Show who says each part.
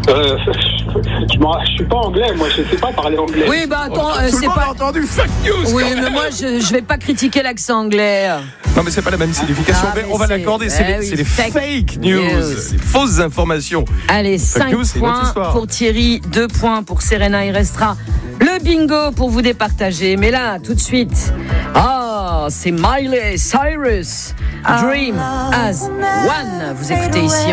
Speaker 1: Je suis pas anglais, moi, je sais pas parler anglais.
Speaker 2: Oui, bah attends,
Speaker 3: Tout
Speaker 2: c'est
Speaker 3: le monde
Speaker 2: pas.
Speaker 3: a entendu fake news.
Speaker 2: Oui, mais moi, je vais pas critiquer l'accent anglais.
Speaker 3: Non, mais c'est pas la même signification.
Speaker 2: Ah, mais
Speaker 3: on va
Speaker 2: c'est-
Speaker 3: l'accorder.
Speaker 2: oui,
Speaker 3: C'est les
Speaker 2: fake
Speaker 3: fake news,
Speaker 2: news.
Speaker 3: les fausses informations.
Speaker 2: Allez,
Speaker 3: Fake
Speaker 2: 5
Speaker 3: news, c'est une autre
Speaker 2: points
Speaker 3: histoire.
Speaker 2: pour Thierry, 2 points pour Serena. Il restera le bingo pour vous départager. Mais là, tout de suite, c'est Miley Cyrus. Dream as One. Vous écoutez ici